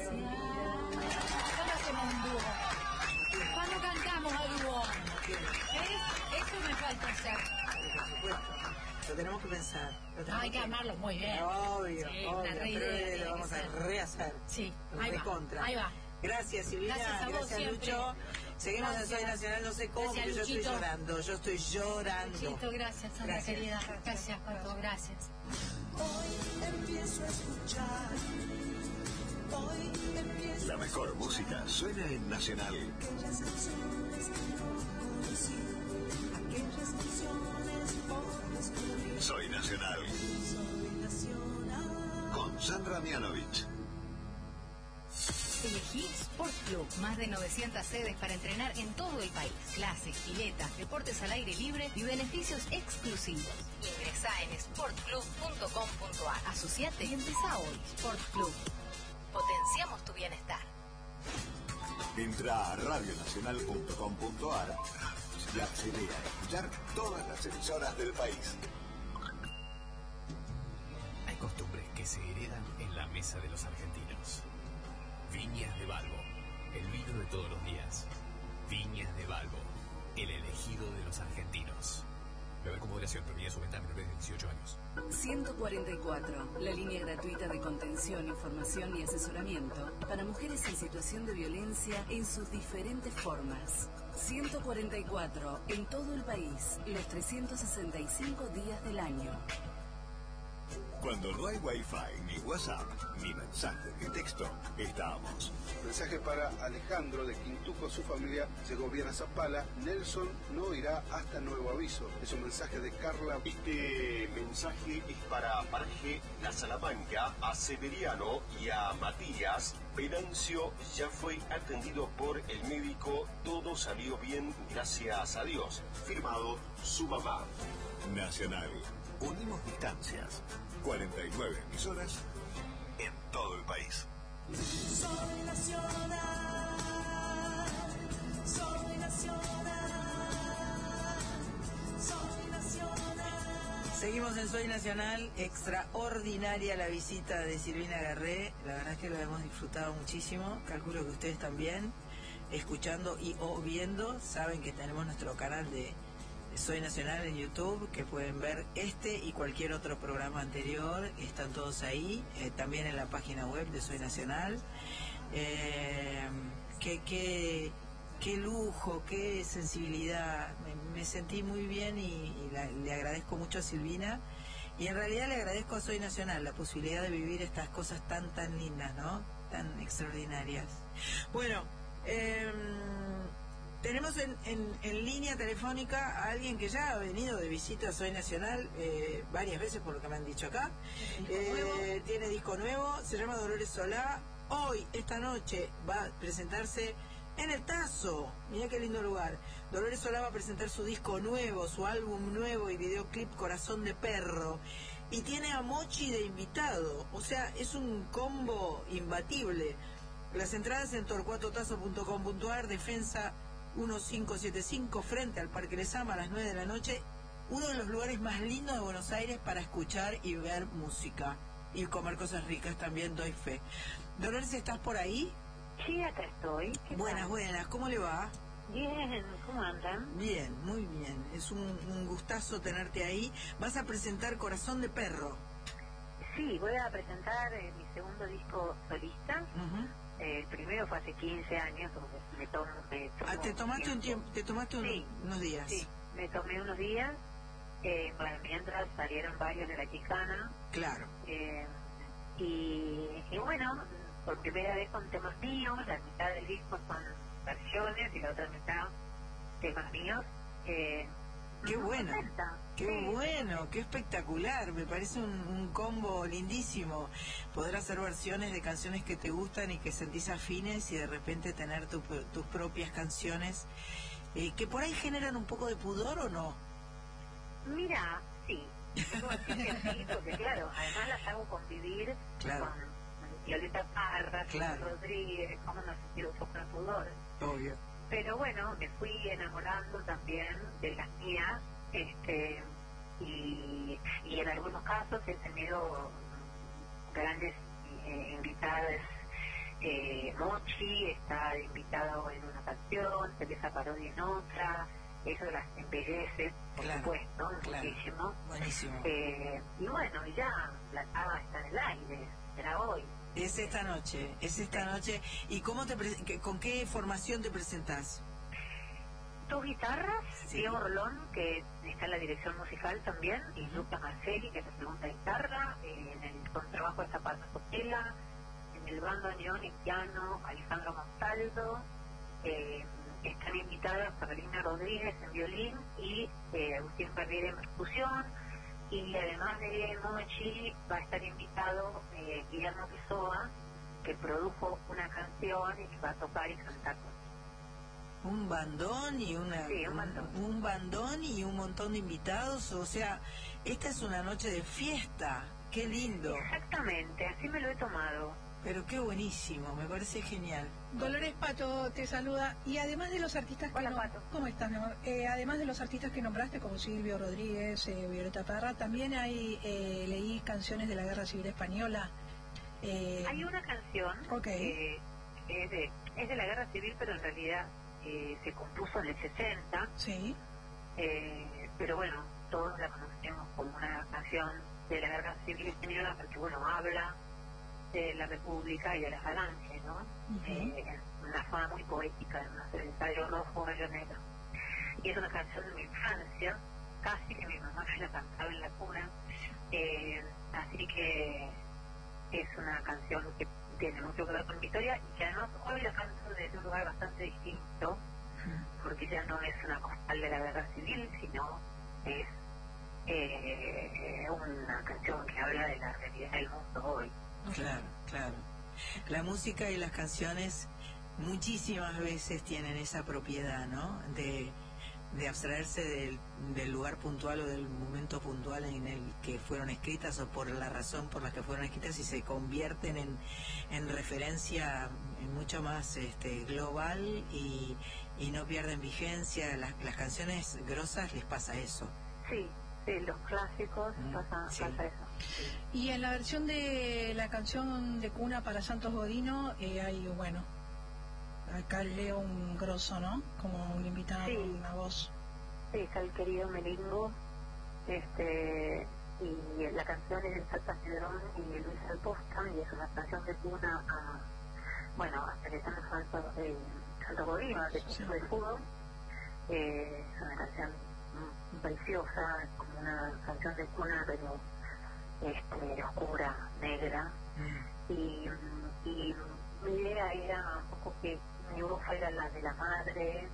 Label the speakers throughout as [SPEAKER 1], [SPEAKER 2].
[SPEAKER 1] ¿Cuándo hacemos un dúo? ¿Cuándo cantamos a dúo? ¿Ves? Eso me falta hacer.
[SPEAKER 2] Por supuesto. Lo tenemos que pensar.
[SPEAKER 1] Hay que amarlo muy bien.
[SPEAKER 2] Obvio,
[SPEAKER 1] sí,
[SPEAKER 2] obvio. Pero lo vamos a rehacer.
[SPEAKER 1] Sí,
[SPEAKER 2] ahí
[SPEAKER 1] va.
[SPEAKER 2] Gracias, Silvina.
[SPEAKER 1] Gracias a vos siempre.
[SPEAKER 2] Lucho. Seguimos en Soy Nacional, no sé cómo, porque yo estoy llorando.
[SPEAKER 1] Luchito, gracias, Sandra querida. Gracias, Pato, gracias.
[SPEAKER 3] Hoy empiezo a escuchar.
[SPEAKER 4] La mejor música suena en Nacional.
[SPEAKER 3] Aquellas canciones que no conocí, aquellas canciones por descubrir.
[SPEAKER 4] Soy Nacional.
[SPEAKER 3] Soy Nacional.
[SPEAKER 4] Con Sandra Mianovich.
[SPEAKER 5] Elegí Sport Club, más de 900 sedes para entrenar en todo el país. Clases, piletas, deportes al aire libre y beneficios exclusivos. Ingresá en sportclub.com.ar. Asociate y empezá hoy. Sport Club. Potenciamos tu bienestar.
[SPEAKER 4] Entra a radionacional.com.ar y accede a escuchar todas las emisoras del país.
[SPEAKER 6] Hay costumbres que se heredan en la mesa de los argentinos. Viñas de Balbo, el vino de todos los días. Viñas de Balbo, el elegido de los argentinos. Beber con moderación, prohibida su venta a menores de 18 años.
[SPEAKER 7] 144, la línea gratuita de contención, información y asesoramiento para mujeres en situación de violencia en sus diferentes formas. 144, en todo el país, los 365 días del año.
[SPEAKER 4] Cuando no hay Wi-Fi, ni WhatsApp, ni mensaje de texto, estamos.
[SPEAKER 8] Mensaje para Alejandro de Quintuco, su familia Segoviana Zapala. Nelson no irá hasta nuevo aviso. Es un mensaje de Carla.
[SPEAKER 9] Este mensaje es para Paraje, La Salamanca, a Severiano y a Matías. Venancio ya fue atendido por el médico. Todo salió bien, gracias a Dios. Firmado su mamá.
[SPEAKER 4] Nacional. Unimos distancias. 49 emisoras en todo el país.
[SPEAKER 3] Soy nacional, soy nacional, soy nacional.
[SPEAKER 2] Seguimos en Soy Nacional. Extraordinaria la visita de Silvina Garré. La verdad es que lo hemos disfrutado muchísimo. Calculo que ustedes también, escuchando y o viendo, saben que tenemos nuestro canal de Soy Nacional en YouTube, que pueden ver este y cualquier otro programa anterior. Están todos ahí, también en la página web de Soy Nacional. Qué lujo, qué sensibilidad. Me sentí muy bien y le agradezco mucho a Silvina. Y en realidad le agradezco a Soy Nacional la posibilidad de vivir estas cosas tan lindas, ¿no? Tan extraordinarias. Bueno, tenemos en línea telefónica a alguien que ya ha venido de visita a Soy Nacional varias veces, por lo que me han dicho acá. Tiene disco nuevo, se llama Dolores Solá. Hoy, esta noche, va a presentarse en el Tazo. Mirá qué lindo lugar. Dolores Solá va a presentar su disco nuevo, su álbum nuevo y videoclip Corazón de Perro. Y tiene a Mochi de invitado. O sea, es un combo imbatible. Las entradas en torcuatotazo.com.ar, Defensa 1575, frente al Parque Lezama, a las 9 de la noche. Uno de los lugares más lindos de Buenos Aires para escuchar y ver música. Y comer cosas ricas también, doy fe. Dolores, ¿estás por ahí?
[SPEAKER 10] Sí, acá estoy.
[SPEAKER 2] Buenas, ¿cómo le va?
[SPEAKER 10] Bien, ¿cómo andan?
[SPEAKER 2] Bien, muy bien. Es un gustazo tenerte ahí. Vas a presentar Corazón de Perro.
[SPEAKER 10] Sí, voy a presentar mi segundo disco solista. El primero fue hace 15 años,
[SPEAKER 2] ¿te tomaste un tiempo? ¿Te tomaste unos días?
[SPEAKER 10] Sí, me tomé unos días. Bueno, mientras salieron varios de La Chicana.
[SPEAKER 2] Claro.
[SPEAKER 10] Y bueno, por primera vez con temas míos. La mitad del disco son versiones y la otra mitad temas míos.
[SPEAKER 2] Qué bueno, qué espectacular. Me parece un combo lindísimo poder hacer versiones de canciones que te gustan y que sentís afines, y de repente tener tus propias canciones que por ahí generan un poco de pudor, ¿o no?
[SPEAKER 10] Mira, sí, debo decir que sí, porque claro, además las hago convivir con Violeta Parra, con Rodríguez, cómo no sentir un poco de pudor.
[SPEAKER 2] Obvio.
[SPEAKER 10] Pero bueno, me fui enamorando también de las mías, y en algunos casos he tenido grandes invitadas Mochi está invitado en una canción, Teresa Parodi en otra, eso las embellece, por supuesto, muchísimo.
[SPEAKER 2] Buenísimo.
[SPEAKER 10] Y bueno, ya la cava está en el aire, será hoy.
[SPEAKER 2] Es esta noche. ¿Y con qué formación te presentás?
[SPEAKER 10] 2 guitarras, Diego Rolón, que está en la dirección musical también, y Luca Marcelli, que es la segunda guitarra, en el contrabajo de Zapata Sotela, en el bandoneón y piano, Alejandro Montaldo, están invitadas Carolina Rodríguez en violín y Agustín Ferreira en percusión, y además de Mochi va a estar invitado Guillermo Pessoa, que produjo una canción y que va a tocar y cantar.
[SPEAKER 2] Un bandón y un bandón y un montón de invitados, o sea, esta es una noche de fiesta. Qué lindo.
[SPEAKER 10] Exactamente, así me lo he tomado.
[SPEAKER 2] Pero qué buenísimo, me parece genial.
[SPEAKER 11] Dolores Pato te saluda. Y además de los artistas que ¿cómo estás, mi amor? Además de los artistas que nombraste, como Silvio Rodríguez, Violeta Parra, también hay, leí canciones de la Guerra Civil Española.
[SPEAKER 10] Hay una canción que es de la Guerra Civil, pero en realidad se compuso en el 60.
[SPEAKER 11] Sí.
[SPEAKER 10] Pero bueno, todos la conocemos como una canción de la Guerra Civil Española, porque bueno, habla de la República y de la Falange, ¿no? Una zona muy poética, de un ensayo rojo, medio negro. Y es una canción de mi infancia, casi que mi mamá me la cantaba en la cuna, así que es una canción que tiene mucho que ver con mi historia y que además hoy la canto desde un lugar bastante distinto, porque ya no es una postal de la Guerra Civil, sino es una canción que habla de la realidad del mundo hoy.
[SPEAKER 2] Claro. La música y las canciones muchísimas veces tienen esa propiedad, ¿no? De abstraerse del lugar puntual o del momento puntual en el que fueron escritas o por la razón por la que fueron escritas y se convierten en referencia mucho más global y no pierden vigencia. Las canciones grosas les pasa eso.
[SPEAKER 10] Sí, los clásicos pasa eso.
[SPEAKER 11] Y en la versión de la canción de cuna para Santos Godino hay, bueno, acá leo un grosso, ¿no? Como un invitado, una voz.
[SPEAKER 10] Sí, está el querido Melingo, y la canción es de Salta Cedrón y de Luis Alposta, y es una canción de cuna a Teresa Santos Godino, de Chico de Fútbol. Es una canción preciosa, como una canción de cuna, pero oscura, negra, y mi idea era un poco que mi voz fuera la de la madre,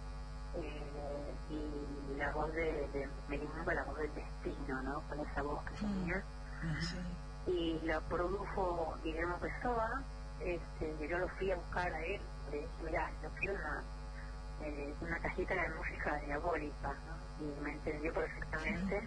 [SPEAKER 10] y la voz de Melingo, la voz del destino, ¿no? Con esa voz que tenía. Y la produjo Guillermo Pessoa, yo lo fui a buscar a él, mirá, yo quiero una cajita de música diabólica, ¿no? Y me entendió perfectamente.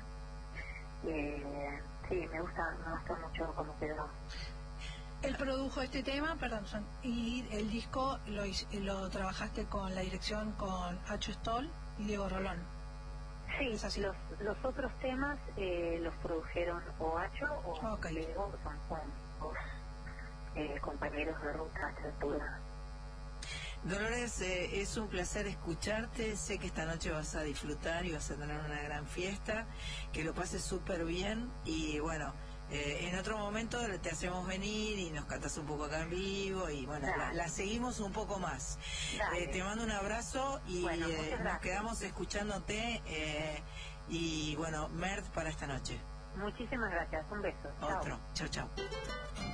[SPEAKER 10] Sí, me gusta mucho cómo quedó.
[SPEAKER 11] Él produjo este tema, y el disco lo trabajaste con la dirección con Acho Stoll y Diego Rolón.
[SPEAKER 10] Sí, los otros temas los produjeron o Acho o Diego, que son dos compañeros de ruta a esta altura.
[SPEAKER 2] Dolores, es un placer escucharte. Sé que esta noche vas a disfrutar y vas a tener una gran fiesta, que lo pases súper bien y bueno, en otro momento te hacemos venir y nos cantas un poco acá en vivo y bueno, la seguimos un poco más. Te mando un abrazo y nos quedamos escuchándote y bueno, Mert para esta noche.
[SPEAKER 10] Muchísimas gracias, un beso.
[SPEAKER 2] Otro, chao.